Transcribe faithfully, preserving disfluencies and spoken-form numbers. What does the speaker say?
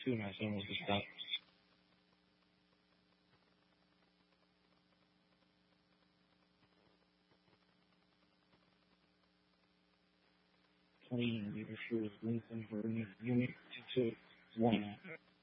Two nice almost just stopped. Clean leadership is Winston for unit two two one.